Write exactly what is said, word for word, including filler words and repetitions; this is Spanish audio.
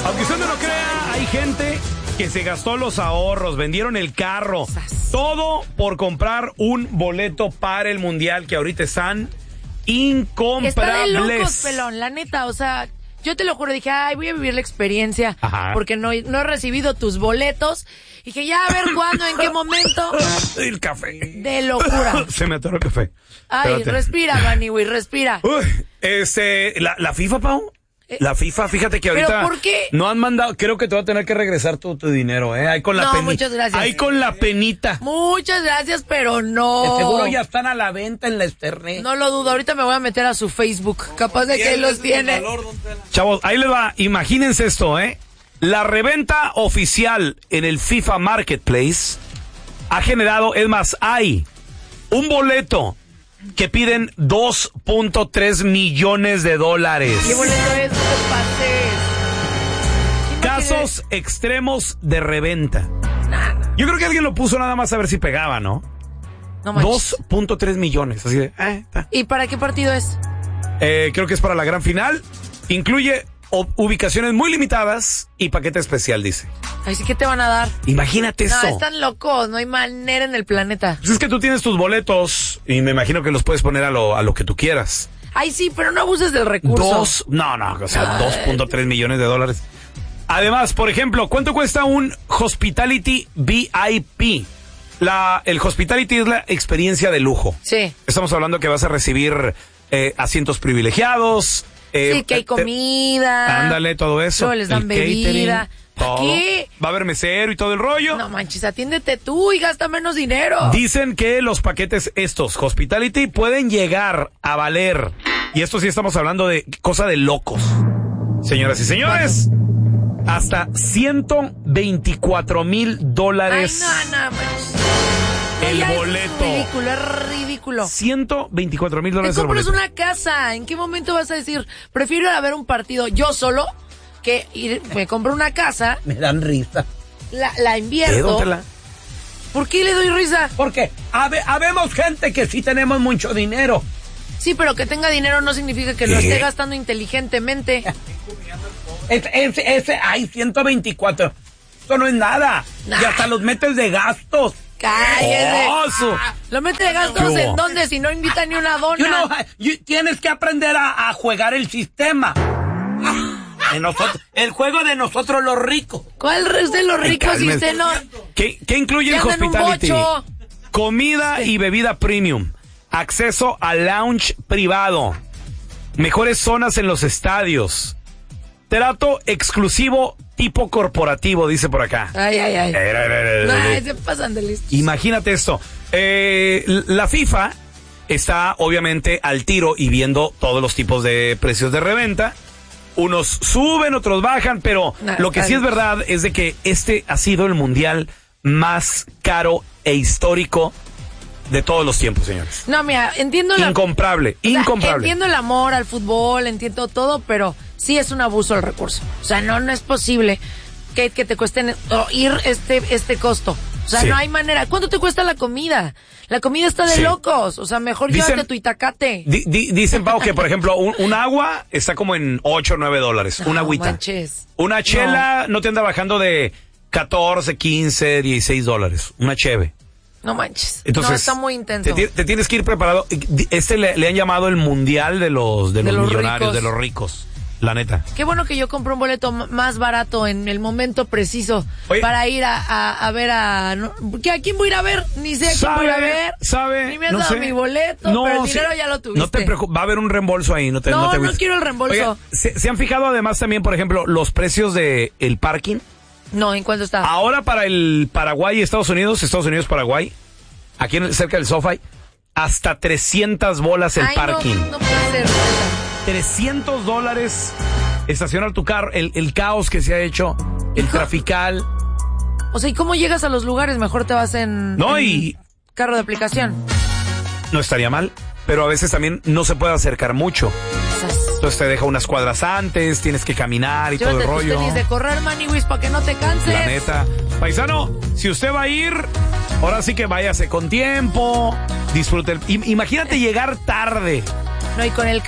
Aunque usted no lo crea, hay gente que se gastó los ahorros, vendieron el carro, todo por comprar un boleto para el Mundial, que ahorita están incomprables. Está de locos, pelón, la neta, o sea, yo te lo juro, dije, ay, voy a vivir la experiencia, Ajá. porque no, no he recibido tus boletos. Dije, ya, a ver cuándo, en qué momento. El café. De locura. Se me atoró el café. Ay, Espérate. respira, Maniwis, respira. Uy, este, la, la FIFA, Pau. La FIFA, fíjate que ahorita ¿Pero por qué? no han mandado, creo que te va a tener que regresar tu, tu dinero, ¿eh? Ahí con la no, penita. muchas gracias. Ahí con la penita. Muchas gracias, pero no. De seguro ya están a la venta en la Esternet. No lo dudo, ahorita me voy a meter a su Facebook, capaz de que él los tiene. Chavos, ahí les va, imagínense esto, ¿eh? La reventa oficial en el FIFA Marketplace ha generado, es más, hay un boleto que piden dos punto tres millones de dólares. ¿Qué boleto es? No te pases. Casos extremos de reventa. Nah, nah. Yo creo que alguien lo puso nada más a ver si pegaba, ¿no? No manches. dos punto tres millones, así de... Eh, ¿Y para qué partido es? Eh, creo que es para la gran final. Incluye ubicaciones muy limitadas y paquete especial, dice. Ay, sí, ¿qué te van a dar? Imagínate no, eso. No, están locos, no hay manera en el planeta. Pues es que tú tienes tus boletos y me imagino que los puedes poner a lo, a lo que tú quieras. Ay, sí, pero no abuses del recurso. Dos, no, no, o sea, dos punto tres millones de dólares. Además, por ejemplo, ¿cuánto cuesta un Hospitality V I P? La, el Hospitality es la experiencia de lujo. Sí. Estamos hablando que vas a recibir eh, asientos privilegiados. Eh, sí, que hay comida. Te, ándale, todo eso. Luego les dan bebida. Todo. ¿Qué? Va a haber mesero y todo el rollo. No manches, atiéndete tú y gasta menos dinero. Dicen que los paquetes estos, Hospitality, pueden llegar a valer, y esto sí estamos hablando de cosa de locos, señoras y señores, bueno. hasta ciento veinticuatro mil dólares. Ay, no, no, manches. El ya boleto. Es ridículo, es ridículo. ciento veinticuatro mil dólares. Te compras una casa. ¿En qué momento vas a decir, prefiero ir a ver un partido yo solo que ir, me compro una casa? Me dan risa. La, la invierto. ¿Qué, ¿Por qué le doy risa? Porque habe, habemos gente que sí tenemos mucho dinero. Sí, pero que tenga dinero no significa que ¿Qué? lo esté gastando inteligentemente. Ese, ese, ese, ay, ciento veinticuatro. Eso no es nada. Nah. Y hasta los metes de gastos. ¡Cállese! ¡Oso! ¿Lo mete de gastos en dónde? Si no invita ni una dona. You know, you, tienes que aprender a, a jugar el sistema. De nosotros, el juego de nosotros los ricos. ¿Cuál es de los ricos si usted no? ¿Qué, qué incluye el Hospitality? Comida y bebida premium. Acceso a lounge privado. Mejores zonas en los estadios. Trato exclusivo tipo corporativo, dice por acá. Ay, ay, ay. Eh, eh, eh, Ay, eh. se pasan de listos. Imagínate esto. Eh, la FIFA está obviamente al tiro y viendo todos los tipos de precios de reventa. Unos suben, otros bajan, pero nah, lo que sí es verdad es de que este ha sido el mundial más caro e histórico de todos los tiempos, señores. No, mira, entiendo la... Incomparable, o sea, incomparable. Entiendo el amor al fútbol, entiendo todo, pero sí es un abuso del recurso. O sea, no, no es posible que, que te cueste ir este, este costo. O sea, sí. no hay manera. ¿Cuánto te cuesta la comida? La comida está de sí. locos. O sea, mejor dicen, llévate tu Itacate. Di, di, dicen, Pau, que por ejemplo, un, un agua está como en ocho o nueve dólares. No, una agüita. Manches. Una chela no. no te anda bajando de catorce, quince, dieciséis dólares. Una cheve. No manches. Entonces, no, está muy intenso. Te, te tienes que ir preparado. Este le, le han llamado el mundial de los, de los, de los millonarios, ricos. de los ricos. La neta. Qué bueno que yo compré un boleto m- más barato en el momento preciso. Oye, para ir a, a, a ver a... No, ¿a quién voy a ir a ver? Ni sé a quién voy a ver. ¿Sabe? Ni me has no dado sé. mi boleto, no, pero el sí. dinero ya lo tuviste. No te preocupes, va a haber un reembolso ahí. No, te, no, no, te no quiero el reembolso. Oiga, ¿se, ¿se han fijado además también, por ejemplo, los precios de el parking? No, ¿en cuánto está? Ahora para el Paraguay y Estados Unidos, Estados Unidos, Paraguay, aquí en, cerca del SoFi, hasta trescientas bolas el Ay, parking. No, no puede ser. trescientos dólares estacionar tu carro, el, el caos que se ha hecho, el Hijo. trafical. O sea, ¿y cómo llegas a los lugares? Mejor te vas en, no, en y carro de aplicación. No estaría mal, pero a veces también no se puede acercar mucho. Entonces te deja unas cuadras antes, tienes que caminar y Llévate todo el rollo. Tus tenis de correr, Maniwis, para que no te canses. La neta. Paisano, si usted va a ir, ahora sí que váyase con tiempo, disfrute. El... Imagínate llegar tarde. No, y con el